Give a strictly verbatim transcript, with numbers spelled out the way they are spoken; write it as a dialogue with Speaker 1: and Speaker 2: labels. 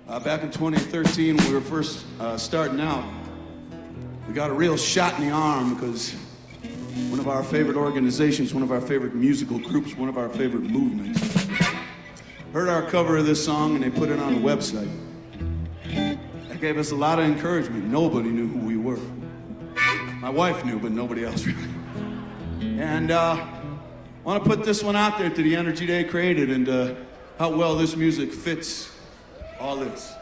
Speaker 1: Uh, back in twenty thirteen, when we were first uh, starting out, we got a real shot in the arm because one of our favorite organizations, one of our favorite musical groups, one of our favorite movements heard our cover of this song and they put it on the website. That gave us a lot of encouragement. Nobody knew who we were. My wife knew, but nobody else really. And uh, I want to put this one out there to the energy they created and uh, how well this music fits all this.